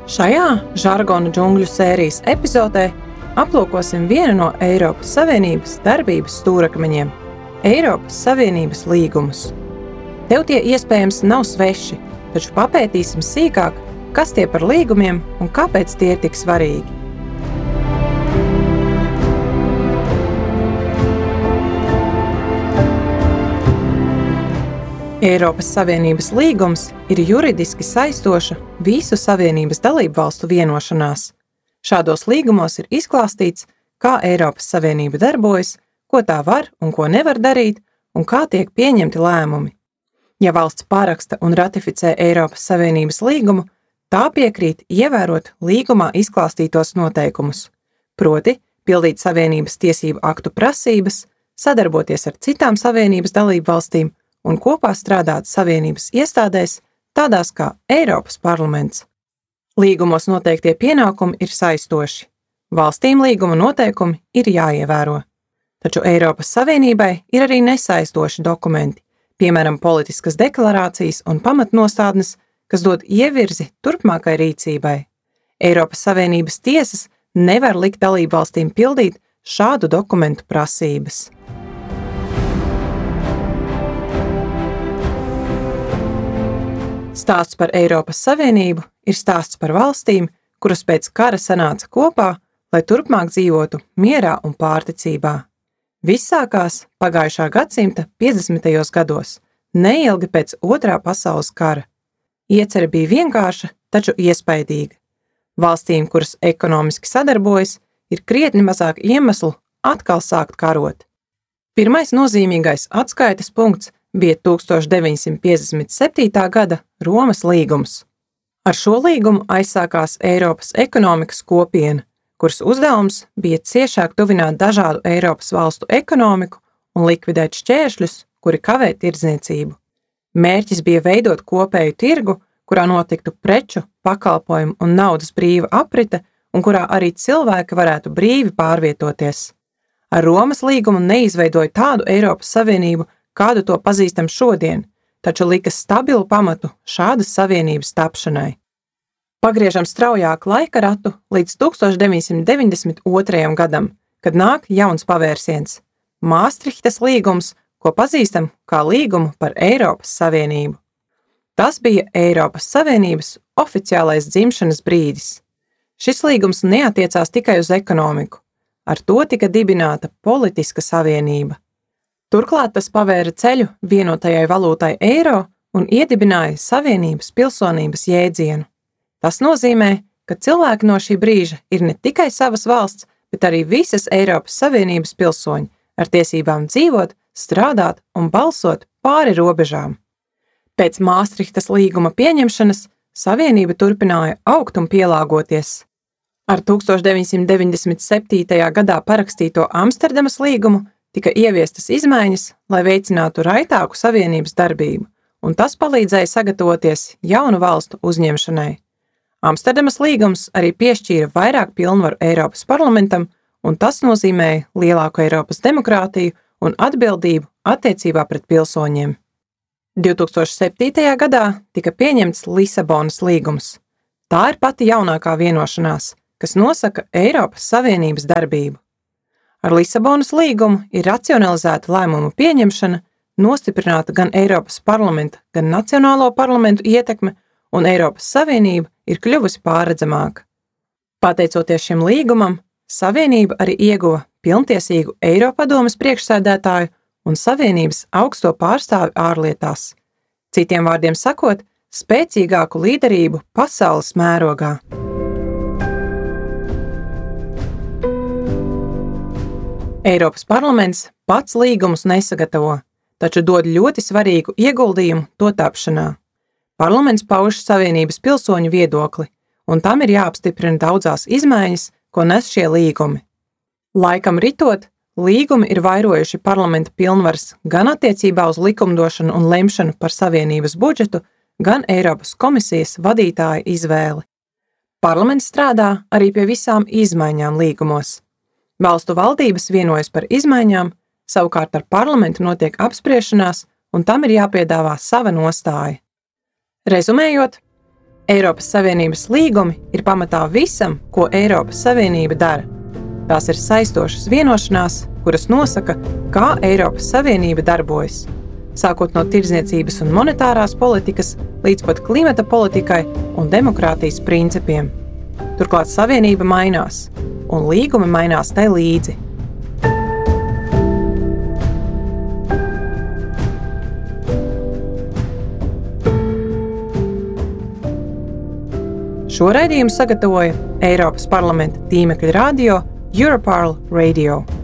Šajā žargona džungļu sērijas epizodē aplūkosim vienu no Eiropas Savienības darbības stūrakmeņiem – Eiropas Savienības līgumus. Tev tie iespējams nav sveši, taču papētīsim sīkāk, kas tie par līgumiem un kāpēc tie ir tik svarīgi. Eiropas Savienības līgums ir juridiski saistoša visu Savienības dalībvalstu vienošanās. Šādos līgumos ir izklāstīts, kā Eiropas Savienība darbojas, ko tā var un ko nevar darīt, un kā tiek pieņemti lēmumi. Ja valsts paraksta un ratificē Eiropas Savienības līgumu, tā piekrīt ievērot līgumā izklāstītos noteikumus, proti pildīt Savienības tiesību aktu prasības, sadarboties ar citām Savienības dalībvalstīm un kopā strādāt Savienības iestādēs, tādās kā Eiropas parlaments. Līgumos noteiktie pienākumi ir saistoši. Valstīm līguma noteikumi ir jāievēro. Taču Eiropas Savienībai ir arī nesaistoši dokumenti, piemēram, politiskas deklarācijas un pamatnostādnes, kas dod ievirzi turpmākai rīcībai. Eiropas Savienības tiesas nevar likt dalībvalstīm pildīt šādu dokumentu prasības. Stāsts par Eiropas Savienību ir stāsts par valstīm, kuras pēc kara sanāca kopā, lai turpmāk dzīvotu mierā un pārticībā. Viss sākās pagājušā gadsimta 50. gados, neilgi pēc Otrā pasaules kara. Iecere bija vienkārša, taču iespaidīga. Valstīm, kuras ekonomiski sadarbojas, ir krietni mazāk iemeslu atkal sākt karot. Pirmais nozīmīgais atskaites punkts bija 1957. gada Romas līgums. Ar šo līgumu aizsākās Eiropas ekonomikas kopiena, kuras uzdevums bija ciešāk tuvināt dažādu Eiropas valstu ekonomiku un likvidēt šķēršļus, kuri kavē tirdzniecību. Mērķis bija veidot kopēju tirgu, kurā notiktu preču, pakalpojumu un naudas brīva aprite un kurā arī cilvēki varētu brīvi pārvietoties. Ar Romas līgumu neizveidoja tādu Eiropas Savienību, kādu to pazīstam šodien, taču lika stabilu pamatu šādas savienības tapšanai. Pagriežam straujāk laika ratu līdz 1992. gadam, kad nāk jauns pavērsiens – Māstrihtas līgums, ko pazīstam kā līgumu par Eiropas Savienību. Tas bija Eiropas Savienības oficiālais dzimšanas brīdis. Šis līgums neatiecās tikai uz ekonomiku, ar to tika dibināta politiska savienība. Turklāt tas pavēra ceļu vienotajai valūtai eiro un iedibināja Savienības pilsonības jēdzienu. Tas nozīmē, ka cilvēki no šī brīža ir ne tikai savas valsts, bet arī visas Eiropas Savienības pilsoņi ar tiesībām dzīvot, strādāt un balsot pāri robežām. Pēc Māstrihtas līguma pieņemšanas Savienība turpināja augt un pielāgoties. Ar 1997. gadā parakstīto Amsterdamas līgumu tika ieviestas izmaiņas, lai veicinātu raitāku Savienības darbību, un tas palīdzēja sagatavoties jaunu valstu uzņemšanai. Amsterdamas līgums arī piešķīra vairāk pilnvaru Eiropas parlamentam, un tas nozīmēja lielāku Eiropas demokrātiju un atbildību attiecībā pret pilsoņiem. 2007. gadā tika pieņemts Lisabonas līgums. Tā ir pati jaunākā vienošanās, kas nosaka Eiropas Savienības darbību. Ar Lisabonas līgumu ir racionalizēta lēmumu pieņemšana, nostiprināta gan Eiropas parlamenta, gan Nacionālo parlamentu ietekme, un Eiropas Savienība ir kļuvusi pārredzamāka. Pateicoties šim līgumam, Savienība arī ieguva pilntiesīgu Eiropadomes priekšsēdētāju un Savienības augsto pārstāvi ārlietās. Citiem vārdiem sakot, spēcīgāku līderību pasaules mērogā. Eiropas parlaments pats līgumus nesagatavo, taču dod ļoti svarīgu ieguldījumu to tapšanā. Parlaments pauž Savienības pilsoņu viedokli, un tam ir jāapstiprina daudzās izmaiņas, ko nes šie līgumi. Laikam ritot, līgumi ir vairojuši parlamenta pilnvaras gan attiecībā uz likumdošanu un lemšanu par Savienības budžetu, gan Eiropas komisijas vadītāja izvēli. Parlaments strādā arī pie visām izmaiņām līgumos. Valstu valdības vienojas par izmaiņām, savukārt ar parlamentu notiek apspriešanās, un tam ir jāpiedāvā sava nostāja. Rezumējot, Eiropas Savienības līgumi ir pamatā visam, ko Eiropas Savienība dara. Tās ir saistošas vienošanās, kuras nosaka, kā Eiropas Savienība darbojas, sākot no tirdzniecības un monetārās politikas līdz pat klimata politikai un demokrātijas principiem. Turklāt Savienība mainās, un līgumi mainās tai līdzi. Šo raidījumu sagatavoja Eiropas parlamenta tīmekļa radio Europarl Radio.